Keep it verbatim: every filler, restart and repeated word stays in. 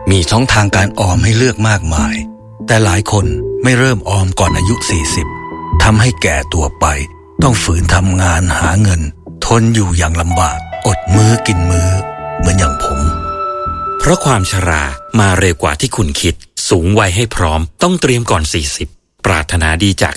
มีช่องทางการออมให้เลือกมากมายแต่หลายคนไม่เริ่มออมก่อนอายุสี่สิบทำให้แก่ตัวไปต้องฝืนทำงานหาเงินทนอยู่อย่างลำบากอดมื้อกินมื้อเหมือนอย่างผมเพราะความชรามาเร็วกว่าที่คุณคิดสูงวัยให้พร้อมต้องเตรียมก่อนสี่สิบปรารถนาดีจาก